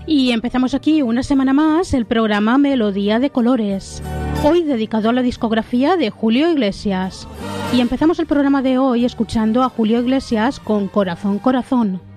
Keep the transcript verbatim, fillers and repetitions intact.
Y empezamos aquí una semana más el programa Melodía de Colores, hoy dedicado a la discografía de Julio Iglesias. Y empezamos el programa de hoy escuchando a Julio Iglesias con Corazón, Corazón.